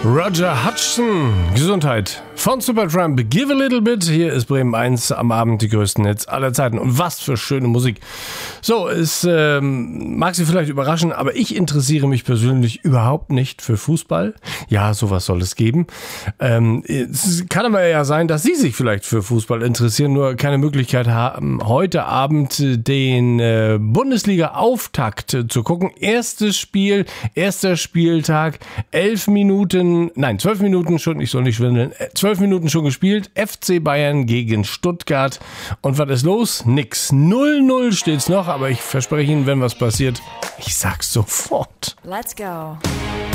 Roger Hodgson, Gesundheit von Supertramp, Give a Little Bit. Hier ist Bremen 1 am Abend, die größten Hits aller Zeiten. Und was für schöne Musik. So, es mag Sie vielleicht überraschen, aber ich interessiere mich persönlich überhaupt nicht für Fußball. Ja, sowas soll es geben. Es kann aber ja sein, dass Sie sich vielleicht für Fußball interessieren, nur keine Möglichkeit haben, heute Abend den Bundesliga-Auftakt zu gucken. Erstes Spiel, erster Spieltag, 12 Minuten schon, ich soll nicht schwindeln, 12 Minuten schon gespielt, FC Bayern gegen Stuttgart. Und was ist los? Nix. 0-0 steht's noch, aber ich verspreche Ihnen, wenn was passiert, ich sag's sofort. Let's go.